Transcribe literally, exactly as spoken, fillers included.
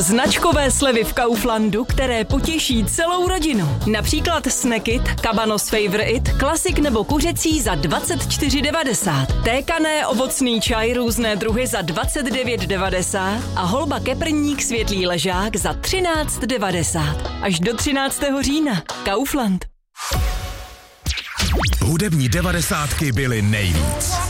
Značkové slevy v Kauflandu, které potěší celou rodinu. Například Snackit, Cabanos Favorite, klasik nebo kuřecí za dvacet čtyři devadesát. Tékané ovocný čaj různé druhy za dvacet devět devadesát a holba keprník světlý ležák za třináct devadesát. Až do třináctého října. Kaufland. Hudební devadesátky byly nejvíc.